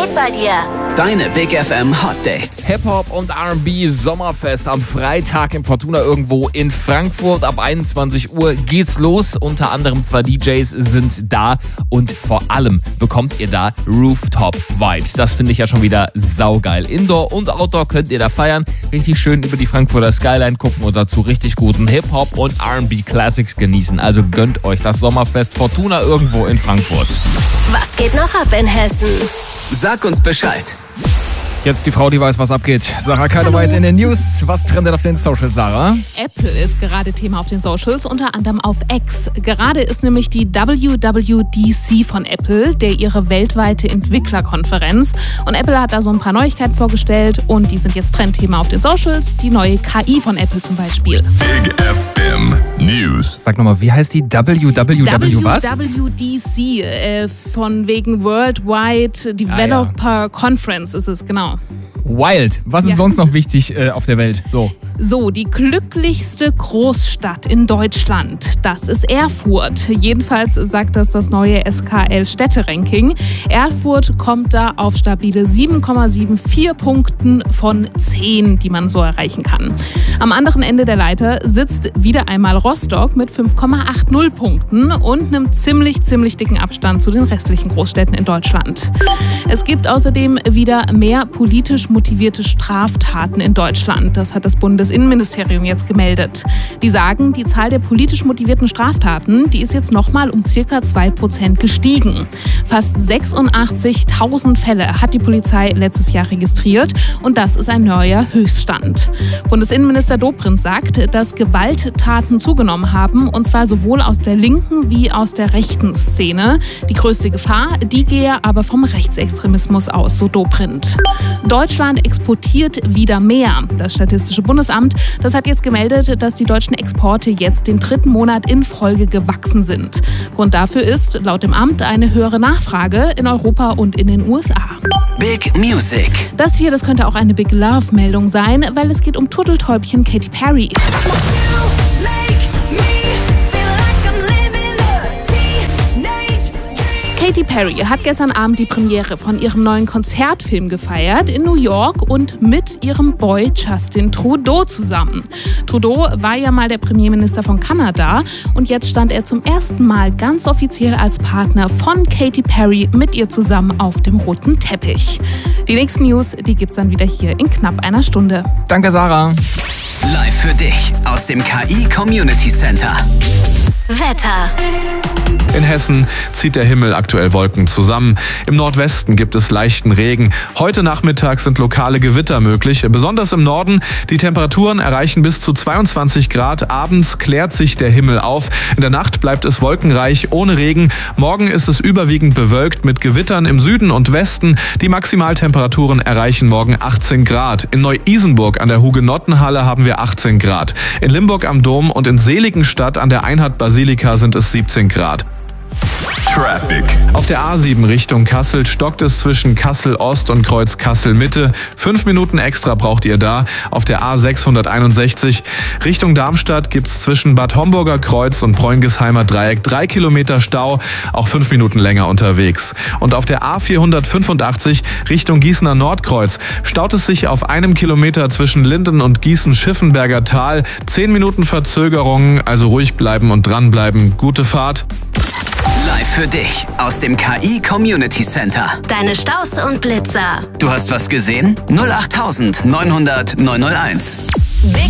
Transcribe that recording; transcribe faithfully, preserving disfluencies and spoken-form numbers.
geht bei dir? Deine Big F M Hot Dates. Hip-Hop und R and B Sommerfest am Freitag im Fortuna irgendwo in Frankfurt. Ab einundzwanzig Uhr geht's los. Unter anderem zwei D Js sind da und vor allem bekommt ihr da Rooftop-Vibes. Das finde ich ja schon wieder saugeil. Indoor und Outdoor könnt ihr da feiern. Richtig schön über die Frankfurter Skyline gucken und dazu richtig guten Hip-Hop und R and B Classics genießen. Also gönnt euch das Sommerfest Fortuna irgendwo in Frankfurt. Was geht noch ab in Hessen? Sag uns Bescheid. Jetzt die Frau, die weiß, was abgeht. Sarah Kaloweit in den News. Was trendet auf den Socials, Sarah? Apple ist gerade Thema auf den Socials, unter anderem auf X. Gerade ist nämlich die W W D C von Apple, der ihre weltweite Entwicklerkonferenz. Und Apple hat da so ein paar Neuigkeiten vorgestellt und die sind jetzt Trendthema auf den Socials. Die neue K I von Apple zum Beispiel. Big F M News. Sag nochmal, wie heißt die W W W was? W W D C, äh, von wegen Worldwide Developer Ah, ja. Conference ist es, genau. Wild. Was ist Ja. sonst noch wichtig äh, auf der Welt? So. So, die glücklichste Großstadt in Deutschland, das ist Erfurt. Jedenfalls sagt das das neue S K L-Städte-Ranking. Erfurt kommt da auf stabile sieben Komma vierundsiebzig Punkten von zehn, die man so erreichen kann. Am anderen Ende der Leiter sitzt wieder einmal Rostock mit fünf Komma achtzig Punkten und einem ziemlich, ziemlich dicken Abstand zu den restlichen Großstädten in Deutschland. Es gibt außerdem wieder mehr politisch motivierte Straftaten in Deutschland. Das hat das Bundesinnenministerium jetzt gemeldet. Die sagen, die Zahl der politisch motivierten Straftaten, die ist jetzt nochmal um circa zwei Prozent gestiegen. Fast sechsundachtzigtausend Fälle hat die Polizei letztes Jahr registriert und das ist ein neuer Höchststand. Bundesinnenminister Dobrindt sagt, dass Gewalttaten zugenommen haben und zwar sowohl aus der linken wie aus der rechten Szene. Die größte Gefahr, die gehe aber vom Rechtsextremismus aus, so Dobrindt. Deutschland exportiert wieder mehr. Das Statistische Bundesamt, das hat jetzt gemeldet, dass die deutschen Exporte jetzt den dritten Monat in Folge gewachsen sind. Grund dafür ist laut dem Amt eine höhere Nachfrage in Europa und in den U S A. Big Music. Das hier, das könnte auch eine Big Love-Meldung sein, weil es geht um Turteltäubchen Katy Perry. Katy Perry hat gestern Abend die Premiere von ihrem neuen Konzertfilm gefeiert in New York und mit ihrem Boy Justin Trudeau zusammen. Trudeau war ja mal der Premierminister von Kanada und jetzt stand er zum ersten Mal ganz offiziell als Partner von Katy Perry mit ihr zusammen auf dem roten Teppich. Die nächsten News, die gibt's dann wieder hier in knapp einer Stunde. Danke, Sarah. Live für dich aus dem K I Community Center. Wetter. In Hessen zieht der Himmel aktuell Wolken zusammen. Im Nordwesten gibt es leichten Regen. Heute Nachmittag sind lokale Gewitter möglich, besonders im Norden. Die Temperaturen erreichen bis zu zweiundzwanzig Grad. Abends klärt sich der Himmel auf. In der Nacht bleibt es wolkenreich, ohne Regen. Morgen ist es überwiegend bewölkt mit Gewittern im Süden und Westen. Die Maximaltemperaturen erreichen morgen achtzehn Grad. In Neu-Isenburg an der Hugenottenhalle haben wir achtzehn Grad. In Limburg am Dom und in Seligenstadt an der Einheit-Basilika sind es siebzehn Grad. Traffic. Auf Auf der A sieben Richtung Kassel stockt es zwischen Kassel Ost und Kreuz Kassel Mitte. Fünf Minuten extra braucht ihr da. Auf der A sechshunderteinundsechzig Richtung Darmstadt gibt's zwischen Bad Homburger Kreuz und Preunghesheimer Dreieck drei Kilometer Stau, auch fünf Minuten länger unterwegs. Und auf der A vierhundertfünfundachtzig Richtung Gießener Nordkreuz staut es sich auf einem Kilometer zwischen Linden und Gießen-Schiffenberger Tal. Zehn Minuten Verzögerung, also ruhig bleiben und dranbleiben. Gute Fahrt. Live für dich aus dem K I Community Center. Deine Staus und Blitzer. Du hast was gesehen? null acht neunhundert neunhunderteins. Big